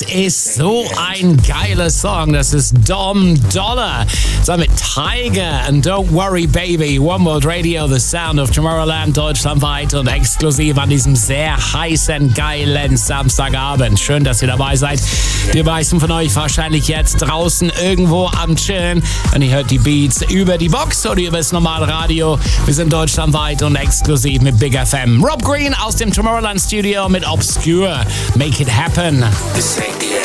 ist so ein geiler Song. Das ist Dom Dollar. So mit Tiger and Don't Worry Baby. One World Radio, the sound of Tomorrowland, deutschlandweit und exklusiv an diesem sehr heißen, geilen Samstagabend. Schön, dass ihr dabei seid. Die meisten von euch wahrscheinlich jetzt draußen irgendwo am Chillen. Und ihr hört die Beats über die Box oder über das normale Radio. Wir sind deutschlandweit und exklusiv mit Big FM. Rob Green aus dem Tomorrowland Studio mit Obscure. Make it happen. This ain't the end.